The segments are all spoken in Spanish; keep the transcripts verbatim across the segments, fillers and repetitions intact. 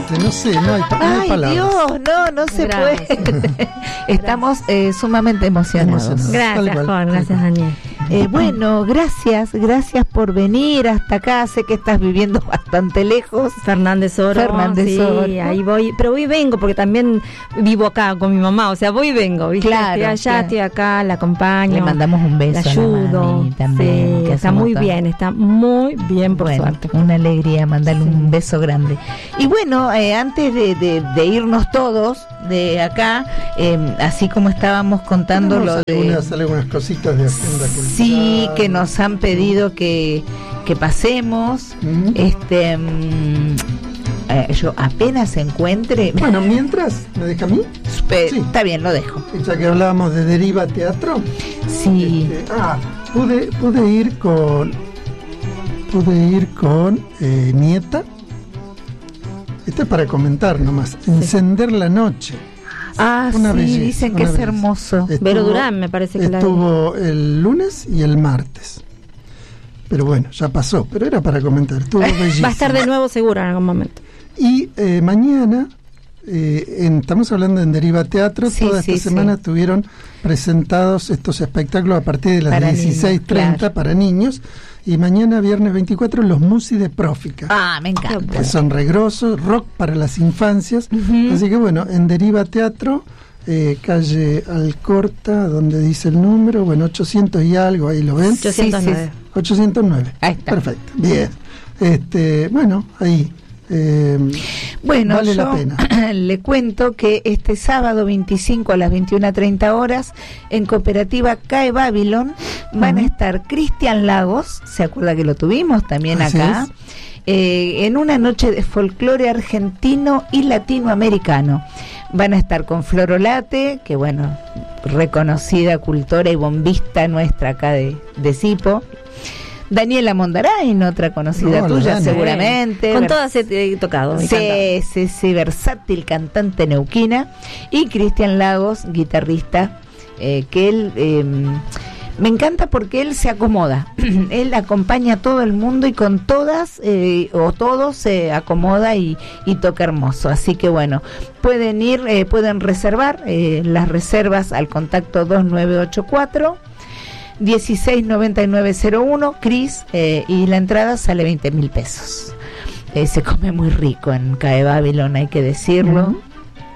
Realmente, no sé, no hay, no hay Ay, palabras. Dios, no, no se Gracias. puede. Estamos eh, sumamente emocionados. Emocionados. Gracias, Tal cual, Juan, tal gracias, cual. Daniel. Eh, bueno, gracias, gracias por venir hasta acá. Sé que estás viviendo bastante lejos. Fernández Oro. Fernández sí, Oro. ahí voy. Pero voy y vengo porque también vivo acá con mi mamá. O sea, voy y vengo. ¿viste? Claro, Estoy allá, claro. estoy acá, la acompaño. Le mandamos un beso La a la ayudo. mami también, Sí, que está hacemos muy todo. bien, está muy bien, por Bueno, suerte. una alegría mandarle Sí. un beso grande. Y bueno, eh, antes de, de, de irnos todos de acá, eh, así como estábamos contando Tenemos lo de... algunas, algunas cositas de Agenda Cultural. Sí, que nos han pedido que, que pasemos. Ujú. Este, mm, eh, yo apenas encuentre. Bueno, mientras, ¿me deja a mí? Eh, sí. Está bien, lo dejo. Ya que hablábamos de Deriva Teatro. Sí. Este, ah, pude, pude ir con. Pude ir con eh, Nieta. Esto es para comentar nomás. Encender la noche. Ah, Una sí, belleza, dicen una que es belleza. hermoso. Estuvo- Vero Durán, me parece que la Estuvo el lunes y el martes. Pero bueno, ya pasó. Pero era para comentar. Estuvo bellísimo. va a estar de nuevo seguro en algún momento. Y eh, mañana, eh, en- estamos hablando en Deriva Teatro, Sí, toda sí, esta sí. semana estuvieron presentados estos espectáculos a partir de las Para dieciséis treinta niños, claro. para niños. Y mañana, viernes veinticuatro, los Musi de Prófica. Ah, me encanta. Que son regrosos, rock para las infancias. Ujú. Así que bueno, en Deriva Teatro, eh, calle Alcorta, donde dice el número, bueno, ochocientos y algo, ahí lo ven. ochocientos nueve. ochocientos nueve. Ahí está. Perfecto, bien. Este, bueno, ahí. eh, Bueno, vale yo la pena. le cuento que este sábado veinticinco a las veintiuna treinta horas en Cooperativa C A E Babylon van a Ujú. estar Cristian Lagos, ¿se acuerda que lo tuvimos también Así acá? es. Eh, en una noche de folclore argentino y latinoamericano. Van a estar con Florolate, que bueno, reconocida cultora y bombista nuestra acá de, de Sipo. Daniela Mondarain, otra conocida Hola, tuya Dani. seguramente. Con Ver- todas he tocado. me encanta. Sí, sí, sí, versátil cantante neuquina. Y Cristian Lagos, guitarrista, eh, que él eh, me encanta porque él se acomoda. Él acompaña a todo el mundo y con todas eh, o todos se acomoda y, y toca hermoso. Así que bueno, pueden ir, eh, pueden reservar eh, las reservas al contacto dos nueve ocho cuatro dieciséis noventa y nueve cero uno, Cris, eh, y la entrada sale veinte mil pesos. Eh, se come muy rico en C A E Babylon, hay que decirlo. Ujú.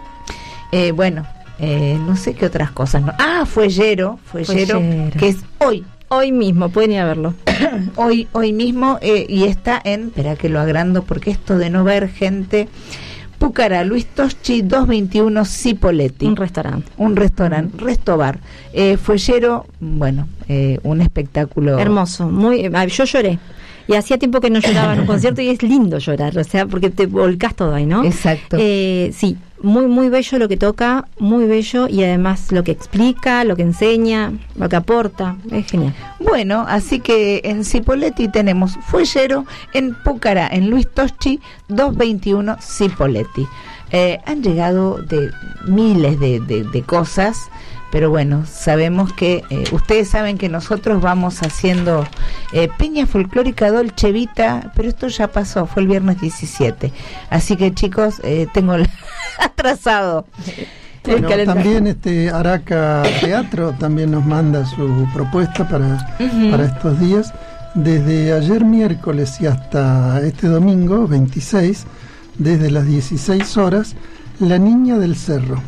Eh, bueno, eh, no sé qué otras cosas. No. Ah, Fuellero, Fuellero, Fuellero. que es hoy, Hoy mismo, pueden ir a verlo. hoy, hoy mismo, eh, y está en, espera que lo agrando porque esto de no ver gente, Pucará, Luis Toschi, doscientos veintiuno Cipoletti. Un restaurante. Un restaurante, restobar. Eh, Fuellero, bueno, eh, un espectáculo Hermoso, muy, eh, yo lloré. Y hacía tiempo que no lloraba en un concierto y es lindo llorar, o sea, porque te volcás todo ahí, ¿no? Exacto. Eh, sí, muy, muy bello lo que toca, muy bello, y además lo que explica, lo que enseña, lo que aporta, es genial. Bueno, así que en Cipoletti tenemos Fuellero, en Pucará, en Luis Toschi, doscientos veintiuno Cipoletti. Eh, han llegado de miles de, de, de cosas, pero bueno, sabemos que, eh, ustedes saben que nosotros vamos haciendo eh, Peña Folclórica Dolce Vita, pero esto ya pasó, fue el viernes diecisiete. Así que chicos, eh, tengo el atrasado. el Bueno, calendario. también este Araca Teatro también nos manda su propuesta para, Ujú. para estos días. Desde ayer miércoles y hasta este domingo veintiséis, desde las dieciséis horas, La Niña del Cerro,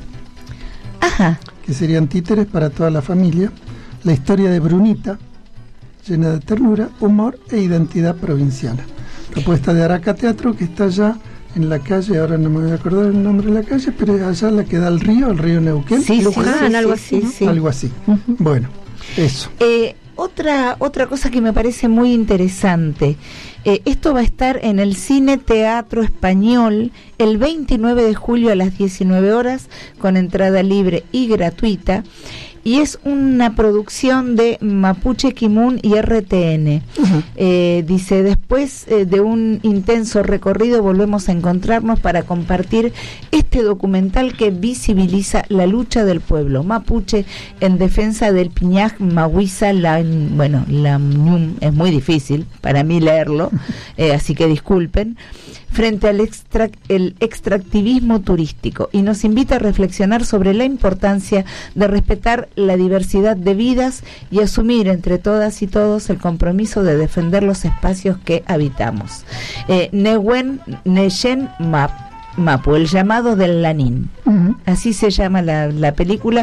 Ajá. que serían títeres para toda la familia, la historia de Brunita, llena de ternura, humor e identidad provinciana. Propuesta de Araca Teatro, que está allá en la calle, ahora no me voy a acordar el nombre de la calle, pero es allá la que da al río, el río Neuquén. Sí, sí, Luján, sí, algo sí, así, sí, ¿no? sí. Algo así. Bueno, eso. Eh, otra, otra cosa que me parece muy interesante, eh, esto va a estar en el Cine Teatro Español el veintinueve de julio a las diecinueve horas, con entrada libre y gratuita, y es una producción de Mapuche Kimun y R T N. Ujú. Eh, dice, después eh, de un intenso recorrido volvemos a encontrarnos para compartir este documental que visibiliza la lucha del pueblo mapuche en defensa del Piñaj Mahuiza, la, bueno, la Ñum, es muy difícil para mí leerlo, eh, así que disculpen, frente al extra, el extractivismo turístico y nos invita a reflexionar sobre la importancia de respetar la diversidad de vidas y asumir entre todas y todos el compromiso de defender los espacios que habitamos. Eh, Nehuen Neyen Map, Mapu, el llamado del Lanín. Uh-huh. Así se llama la, la película.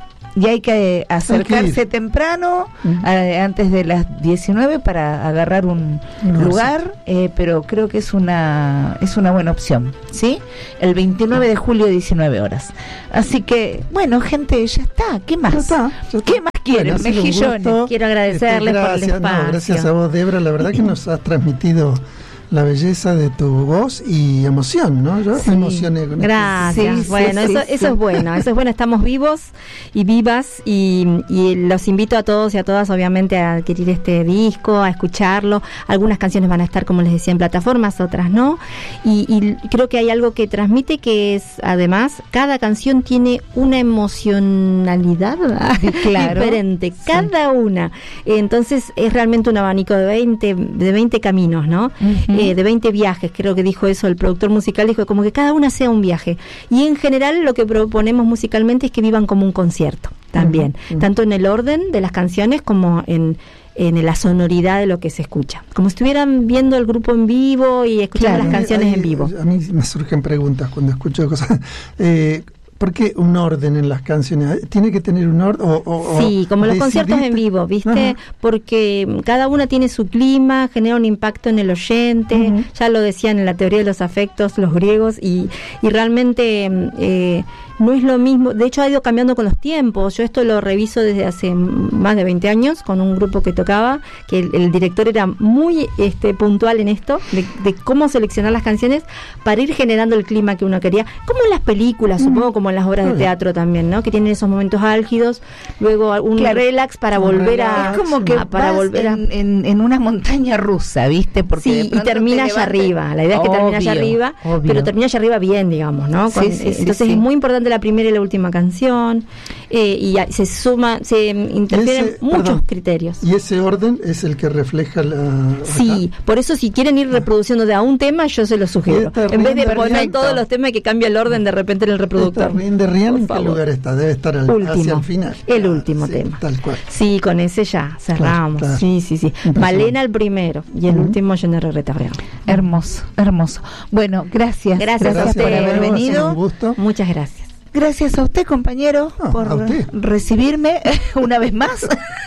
Y hay que eh, acercarse hay que temprano, uh-huh. eh, antes de las diecinueve para agarrar un no, lugar, sí. eh, pero creo que es una es una buena opción, ¿sí? El veintinueve de julio, diecinueve horas. Así que, bueno, gente, ya está. ¿Qué más? Ya está, ya está. ¿Qué más quieren, bueno, mejillones? Quiero agradecerles este, por el espacio. No, gracias a vos, Debra. La verdad que nos has transmitido la belleza de tu voz y emoción, ¿no? Yo sí. me emocioné con Gracias. Este... Sí, bueno, sí, eso, sí. eso es bueno, eso es bueno. Estamos vivos y vivas y, y los invito a todos y a todas, obviamente, a adquirir este disco, a escucharlo. Algunas canciones van a estar, como les decía, en plataformas, otras no. Y, y creo que hay algo que transmite que es, además, cada canción tiene una emocionalidad claro. diferente, cada sí. una. Entonces es realmente un abanico de veinte, de veinte caminos, ¿no? Uh-huh. De veinte viajes, creo que dijo eso el productor musical, dijo como que cada una sea un viaje, y en general lo que proponemos musicalmente es que vivan como un concierto también, uh-huh. tanto en el orden de las canciones como en en la sonoridad de lo que se escucha, como si estuvieran viendo el grupo en vivo y escuchando claro, las canciones hay, en vivo. A mí me surgen preguntas cuando escucho cosas. eh, ¿Por qué un orden en las canciones? ¿Tiene que tener un orden? O, o, sí, como los conciertos en vivo, ¿viste? Ajá. Porque cada una tiene su clima, genera un impacto en el oyente, uh-huh. ya lo decían en la teoría de los afectos los griegos, y, y realmente eh, no es lo mismo. De hecho, ha ido cambiando con los tiempos. Yo esto lo reviso desde hace más de veinte años con un grupo que tocaba, que el, el director era muy este, puntual en esto, de, de cómo seleccionar las canciones para ir generando el clima que uno quería, como en las películas, uh-huh. supongo, como en las obras de teatro también, ¿no? Que tienen esos momentos álgidos, luego un claro. relax para volver a... Es como que a, para volver a, en, en, en una montaña rusa, ¿viste? Porque sí, y termina allá arriba. La idea es que termina allá arriba, obvio. Pero termina allá arriba bien, digamos, ¿no? Con, sí, sí, eh, entonces sí. es muy importante la primera y la última canción, eh, y ya, se suma, se interfieren ese, muchos perdón, criterios. ¿Y ese orden es el que refleja la...? Sí, acá? Por eso si quieren ir reproduciendo de a un tema, yo se lo sugiero. En vez de poner rienta. todos los temas que cambia el orden de repente en el reproductor. de Rian, ¿en qué lugar está? Debe estar al, hacia el final. El último sí, tema. Tal cual. Sí, con ese ya cerramos. Claro, claro. Sí, sí, sí. Malena el primero y el uh-huh. último Jenner Retabreo. Hermoso, hermoso. Bueno, gracias. Gracias, gracias a por haber venido. Un gusto. Muchas gracias. Gracias a usted, compañero, no, por usted. recibirme una vez más.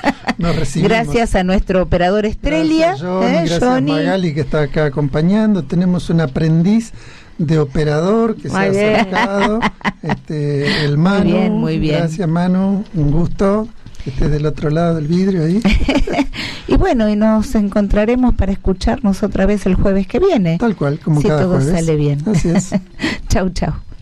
Gracias a nuestro operador Estrella. Gracias, Johnny, ¿eh? Gracias Johnny. a Magali, que está acá acompañando. Tenemos un aprendiz de operador que muy se ha bien. acercado, este, el Manu. Muy bien, muy bien. Gracias, Manu, un gusto que estés del otro lado del vidrio ahí. Y bueno, y nos encontraremos para escucharnos otra vez el jueves que viene. Tal cual, como si cada todo jueves. sale bien. Así es. Chau, chau.